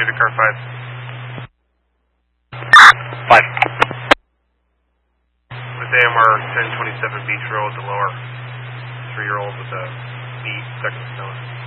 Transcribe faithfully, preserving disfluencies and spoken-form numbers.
Unit to car five. Five. With A M R ten twenty-seven Beach Road, the lower three-year-old with a knee stuck in the stone.